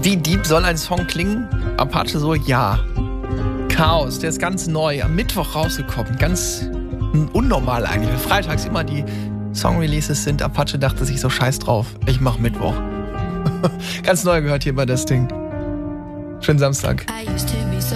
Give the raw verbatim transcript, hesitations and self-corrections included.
Wie deep soll ein Song klingen? Apache so, ja. Chaos, der ist ganz neu, am Mittwoch rausgekommen. Ganz unnormal eigentlich, weil freitags immer die Song-Releases sind. Apache dachte sich so, scheiß drauf, ich mach Mittwoch. Ganz neu gehört hier bei das Ding. Schönen Samstag.